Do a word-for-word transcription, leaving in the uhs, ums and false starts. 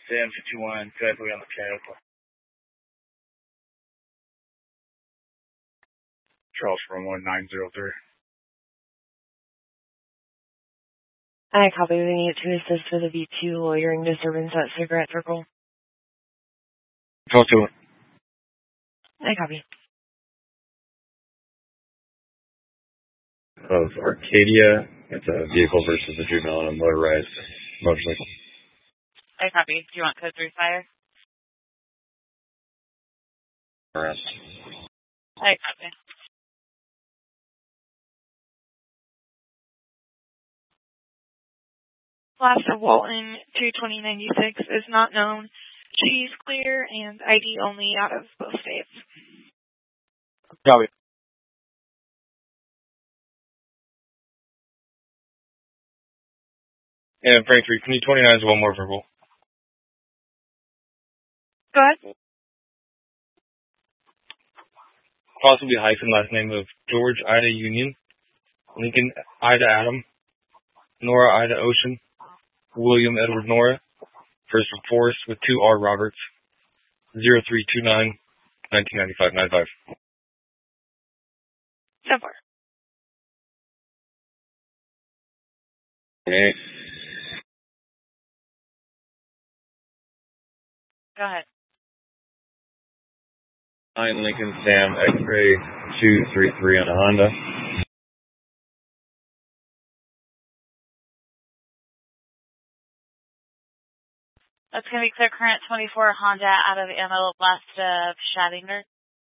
Sam fifty-one, driveway on the Canada. Charles from one nine zero three. I copy. We need to assist with a V two loitering disturbance at Cigarette Circle. Talk to it. I copy. Of Arcadia, it's a vehicle versus a juvenile and a motorized motorcycle. I copy. Do you want code three fire? Arrest. I copy. Last of Walton, two twenty ninety-six, is not known. She's clear and I D only out of both states. Copy. And Frank three, can you twenty-nine is one more verbal? Go ahead. Possibly hyphen last name of George Ida Union, Lincoln Ida Adam, Nora Ida Ocean, William Edward Nora, first of Forrest with two R Roberts, zero three two nine, nineteen ninety-five, ninety-five. So far. Okay. Go ahead. nine Lincoln Sam X-ray two three three on a Honda. That's going to be clear current twenty-four Honda out of ammo west of Schattinger.